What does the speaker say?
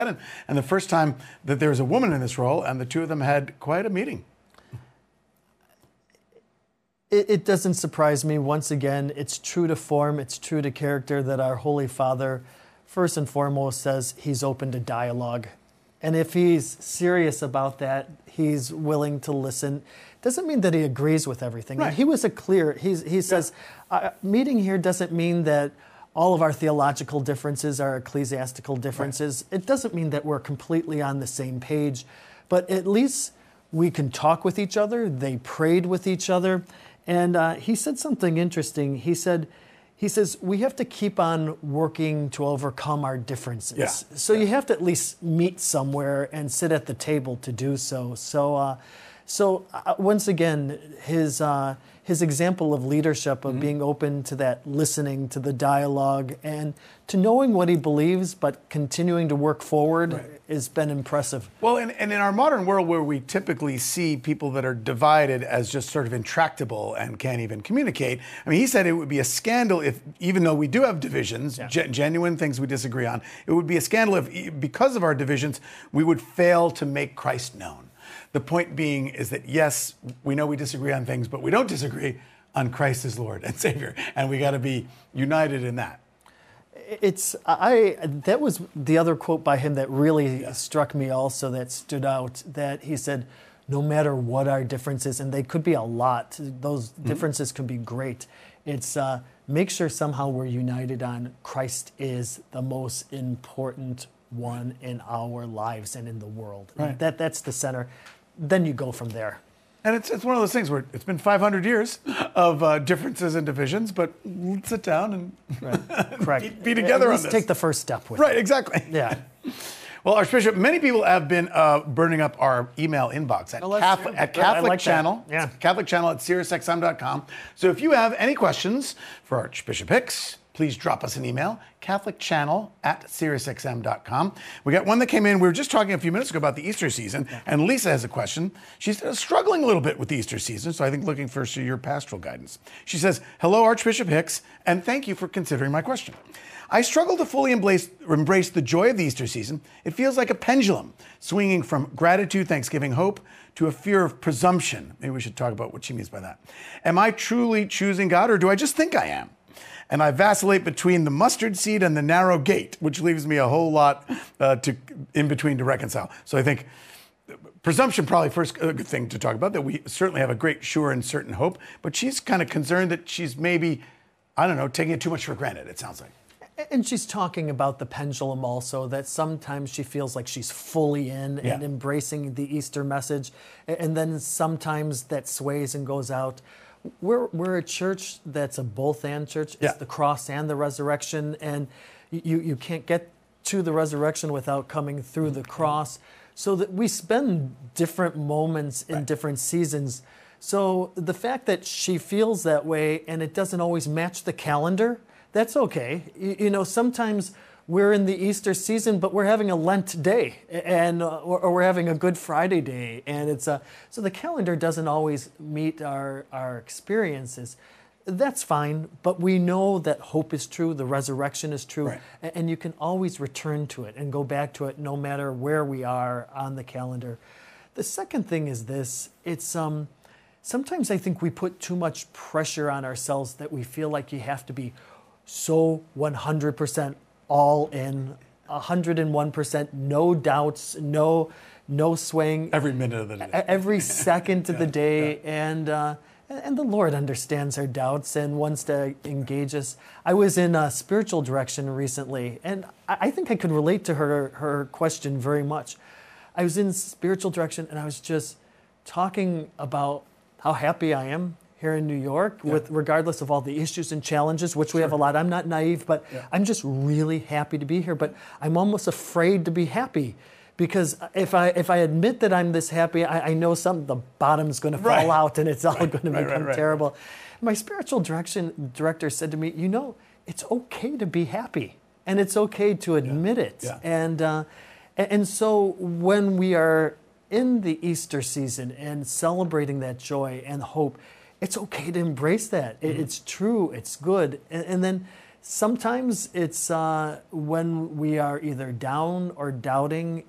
And the first time that there was a woman in this role, and the two of them had quite a meeting. It doesn't surprise me. Once again, it's true to form, it's true to character that our Holy Father, first and foremost, says he's open to dialogue. And if he's serious about that, he's willing to listen. Doesn't mean that he agrees with everything. Right. And he was he says, meeting here doesn't mean that all of our theological differences are ecclesiastical differences. Right. It doesn't mean that we're completely on the same page, but at least we can talk with each other. They prayed with each other. And he said something interesting. He says, we have to keep on working to overcome our differences. Yeah. So you have to at least meet somewhere and sit at the table to do so. So once again, his example of leadership, of being open to that listening, to the dialogue, and to knowing what he believes, but continuing to work forward has been impressive. Well, and in our modern world where we typically see people that are divided as just sort of intractable and can't even communicate, I mean, he said it would be a scandal if, even though we do have divisions, genuine things we disagree on, it would be a scandal if, because of our divisions, we would fail to make Christ known. The point being is that, yes, we know we disagree on things, but we don't disagree on Christ as Lord and Savior. And we got to be united in that. That was the other quote by him that really struck me also, that stood out, that he said, no matter what our differences, and they could be a lot, those differences could be great. It's make sure somehow we're united on Christ is the most important one in our lives and in the world. Right. That's the center. Then you go from there. And it's one of those things where it's been 500 years of differences and divisions, but let's sit down and be together on this. Take the first step with Right, it. exactly. Yeah. Well, Archbishop, many people have been burning up our email inbox at Catholic Channel. Yeah. Catholic Channel at SiriusXM.com. So if you have any questions for Archbishop Hicks, please drop us an email, CatholicChannel at SiriusXM.com. We got one that came in. We were just talking a few minutes ago about the Easter season, and Lisa has a question. She's struggling a little bit with the Easter season, so I think looking for your pastoral guidance. She says, hello, Archbishop Hicks, and thank you for considering my question. I struggle to fully embrace the joy of the Easter season. It feels like a pendulum, swinging from gratitude, thanksgiving, hope, to a fear of presumption. Maybe we should talk about what she means by that. Am I truly choosing God, or do I just think I am? And I vacillate between the mustard seed and the narrow gate, which leaves me a whole lot in between to reconcile. So I think presumption, probably first good thing to talk about, that we certainly have a great, sure, and certain hope. But she's kind of concerned that she's maybe, I don't know, taking it too much for granted, it sounds like. And she's talking about the pendulum also, that sometimes she feels like she's fully in and embracing the Easter message. And then sometimes that sways and goes out. We're a church that's a both-and church. It's the cross and the resurrection, and you can't get to the resurrection without coming through the cross. So that we spend different moments in different seasons. So the fact that she feels that way and it doesn't always match the calendar, that's okay. You know, sometimes we're in the Easter season, but we're having a Lent day, and or we're having a Good Friday day, and it's so the calendar doesn't always meet our experiences. That's fine, but we know that hope is true, the resurrection is true, and you can always return to it and go back to it no matter where we are on the calendar. The second thing is this: it's sometimes I think we put too much pressure on ourselves, that we feel like you have to be so 100% all in, 101%, no doubts, no swaying. Every minute of the day. Every second of the day. And the Lord understands our doubts and wants to engage us. I was in a spiritual direction recently, and I think I could relate to her question very much. I was in spiritual direction, and I was just talking about how happy I am here in New York, with regardless of all the issues and challenges, which we have a lot. I'm not naive, but I'm just really happy to be here. But I'm almost afraid to be happy, because if I admit that I'm this happy, I know the bottom's going to fall out and it's all going to become terrible. My spiritual director said to me, you know, it's okay to be happy, and it's okay to admit it. And so when we are in the Easter season and celebrating that joy and hope, it's okay to embrace that. It's true, it's good. And then Sometimes it's when we are either down or doubting,